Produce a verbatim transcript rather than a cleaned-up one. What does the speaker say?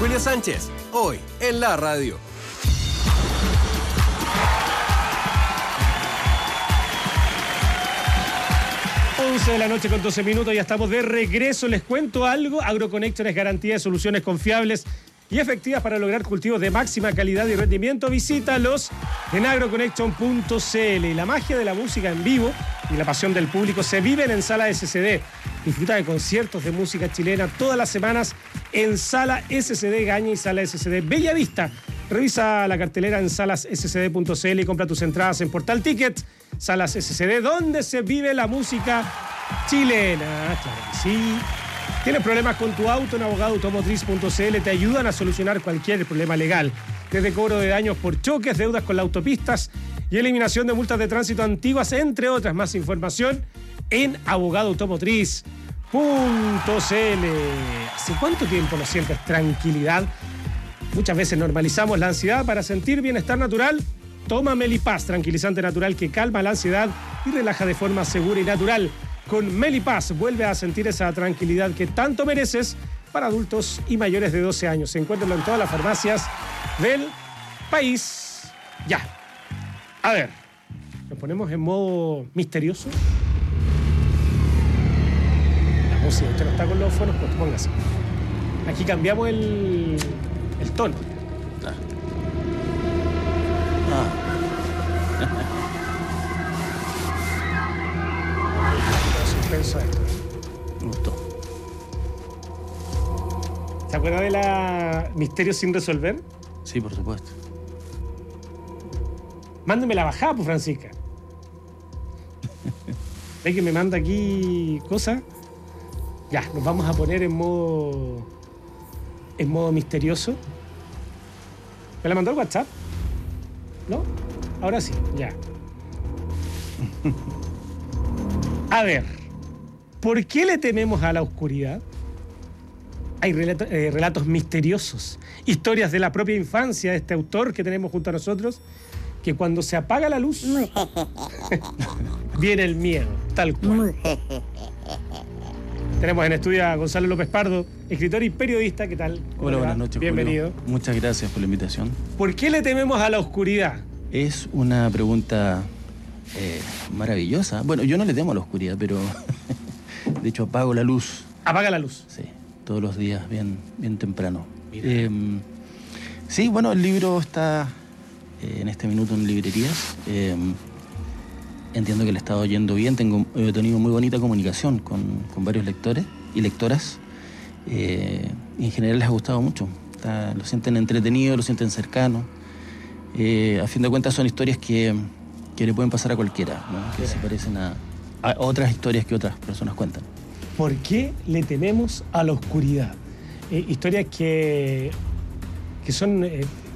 Julio Sánchez, hoy en la radio. once de la noche con doce minutos, ya estamos de regreso. Les cuento algo: AgroConnector es garantía de soluciones confiables y efectivas para lograr cultivos de máxima calidad y rendimiento. Visítalos en agroconnection punto c l. La magia de la música en vivo y la pasión del público se viven en Sala S C D. Disfruta de conciertos de música chilena todas las semanas en Sala S C D Gaña y Sala S C D Bella Vista. Revisa la cartelera en salas s c d punto c l y compra tus entradas en Portal Ticket. Salas S C D, donde se vive la música chilena. Claro que sí. ¿Tienes problemas con tu auto? En abogado automotriz punto c l te ayudan a solucionar cualquier problema legal. Desde cobro de daños por choques, deudas con las autopistas y eliminación de multas de tránsito antiguas, entre otras. Más información en abogado automotriz punto c l. ¿Hace cuánto tiempo no sientes tranquilidad? Muchas veces normalizamos la ansiedad. Para sentir bienestar natural, toma Melipaz, tranquilizante natural que calma la ansiedad y relaja de forma segura y natural. Con Melipaz vuelve a sentir esa tranquilidad que tanto mereces. Para adultos y mayores de doce años. Se encuentran en todas las farmacias del país. Ya. A ver, nos ponemos en modo misterioso. La música, usted no está con los fonos, pues póngase. Aquí cambiamos el, el tono. Ah. Ah. Suspenso esto. Me gustó. ¿Se acuerda de la Misterio sin resolver? Sí, por supuesto. Mándeme la bajada, pues, Francisca. ¿Ve que me manda aquí cosas? Ya, nos vamos a poner en modo... en modo misterioso. ¿Me la mandó al WhatsApp? ¿No? Ahora sí, ya. A ver, ¿por qué le tememos a la oscuridad? Hay relato, eh, relatos misteriosos, historias de la propia infancia de este autor que tenemos junto a nosotros, que cuando se apaga la luz, viene el miedo, tal cual. Tenemos en estudio a Gonzalo López Pardo, escritor y periodista. ¿Qué tal? Hola, buenas noches, bienvenido. Julio. Muchas gracias por la invitación. ¿Por qué le tememos a la oscuridad? Es una pregunta eh, maravillosa. Bueno, yo no le temo a la oscuridad, pero de hecho apago la luz. Apaga la luz. Sí, todos los días, bien, bien temprano. Eh, sí, bueno, el libro está eh, en este minuto en librerías. Eh, entiendo que le ha estado yendo bien. Tengo, he tenido muy bonita comunicación con, con varios lectores y lectoras. Eh, y en general les ha gustado mucho. Está, lo sienten entretenido, lo sienten cercano. Eh, a fin de cuentas son historias que, que le pueden pasar a cualquiera, ¿no? Que se parecen a, a otras historias que otras personas cuentan. ¿Por qué le tememos a la oscuridad? Eh, historias que, que son eh,